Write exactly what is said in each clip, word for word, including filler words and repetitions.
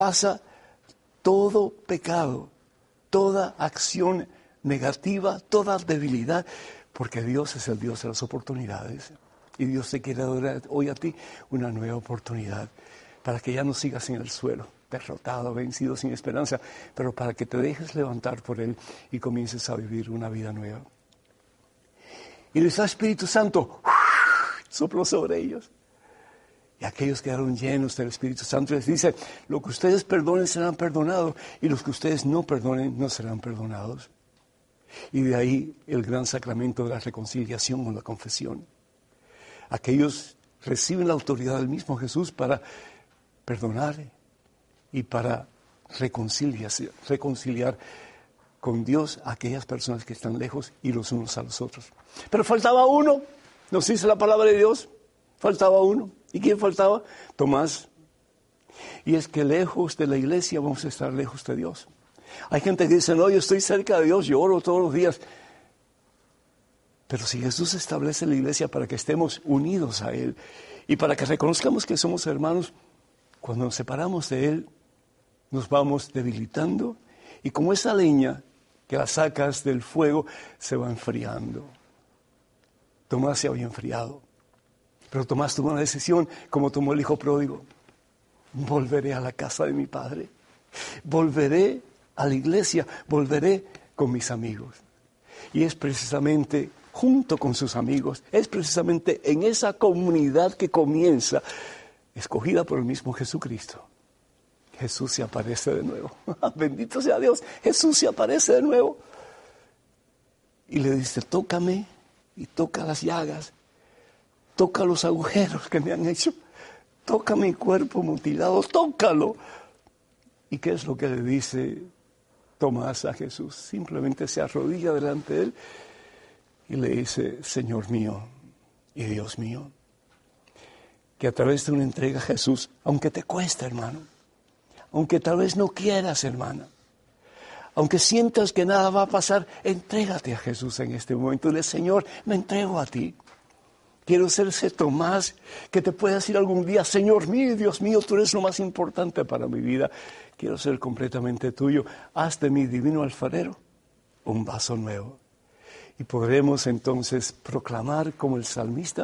pasa todo pecado, toda acción negativa, toda debilidad, porque Dios es el Dios de las oportunidades. Y Dios te quiere dar hoy a ti una nueva oportunidad para que ya no sigas en el suelo, derrotado, vencido, sin esperanza, pero para que te dejes levantar por Él y comiences a vivir una vida nueva. Y el Espíritu Santo sopló sobre ellos. Y aquellos quedaron llenos del Espíritu Santo. Les dice, lo que ustedes perdonen serán perdonados, y los que ustedes no perdonen no serán perdonados. Y de ahí el gran sacramento de la reconciliación o la confesión. Aquellos reciben la autoridad del mismo Jesús para perdonar y para reconciliar, reconciliar con Dios a aquellas personas que están lejos y los unos a los otros. Pero faltaba uno, nos dice la palabra de Dios, faltaba uno. ¿Y quién faltaba? Tomás. Y es que lejos de la iglesia vamos a estar lejos de Dios. Hay gente que dice, no, yo estoy cerca de Dios, yo oro todos los días. Pero si Jesús establece la iglesia para que estemos unidos a Él y para que reconozcamos que somos hermanos, cuando nos separamos de Él, nos vamos debilitando y como esa leña que la sacas del fuego se va enfriando. Tomás se había enfriado, pero Tomás tomó una decisión como tomó el hijo pródigo. Volveré a la casa de mi padre, volveré a la iglesia, volveré con mis amigos. Y es precisamente junto con sus amigos, es precisamente en esa comunidad que comienza, escogida por el mismo Jesucristo. Jesús se aparece de nuevo. Bendito sea Dios, Jesús se aparece de nuevo. Y le dice, tócame y toca las llagas, toca los agujeros que me han hecho, toca mi cuerpo mutilado, tócalo. ¿Y qué es lo que le dice Tomás a Jesús? Simplemente se arrodilla delante de él y le dice, Señor mío y Dios mío. Que a través de una entrega a Jesús, aunque te cueste, hermano, aunque tal vez no quieras, hermana, aunque sientas que nada va a pasar, entrégate a Jesús en este momento. Dile, Señor, me entrego a ti. Quiero ser ese Tomás que te pueda decir algún día, Señor mío, Dios mío, tú eres lo más importante para mi vida. Quiero ser completamente tuyo. Haz de mí, divino alfarero, un vaso nuevo. Y podremos entonces proclamar como el salmista,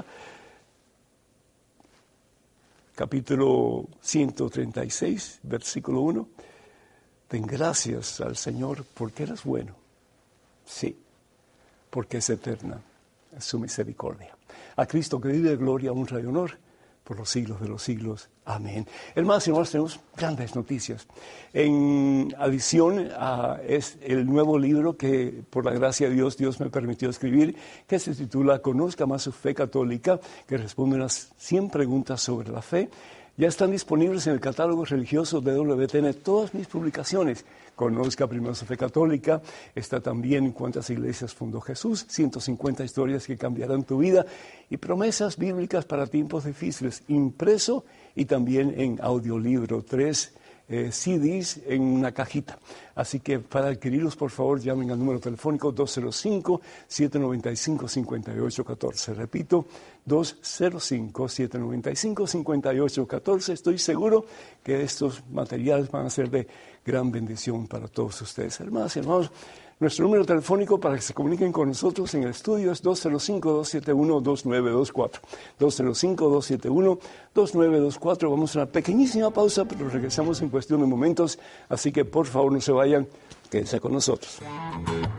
capítulo ciento treinta y seis, versículo uno. Den gracias al Señor porque eres bueno. Sí, porque es eterna su misericordia. A Cristo que vive gloria, honra y honor por los siglos de los siglos. Amén. Hermanos y hermanos, tenemos grandes noticias. En adición a es el nuevo libro que por la gracia de Dios, Dios me permitió escribir, que se titula Conozca más su fe católica, que responde unas cien preguntas sobre la fe. Ya están disponibles en el catálogo religioso de W T N todas mis publicaciones. Conozca primero su fe católica. Está también Cuántas iglesias fundó Jesús, ciento cincuenta historias que cambiarán tu vida y promesas bíblicas para tiempos difíciles, impreso y también en audiolibro, tres eh, C Ds en una cajita. Así que para adquirirlos, por favor, llamen al número telefónico dos cero cinco, siete nueve cinco, cinco ocho uno cuatro. Repito, dos cero cinco, siete nueve cinco, cinco ocho uno cuatro. Estoy seguro que estos materiales van a ser de gran bendición para todos ustedes. Hermanas y hermanos, nuestro número telefónico para que se comuniquen con nosotros en el estudio es dos cero cinco, dos siete uno, dos nueve dos cuatro. dos cero cinco, dos siete uno, dos nueve dos cuatro. Vamos a una pequeñísima pausa, pero regresamos en cuestión de momentos. Así que por favor no se vayan, quédense con nosotros.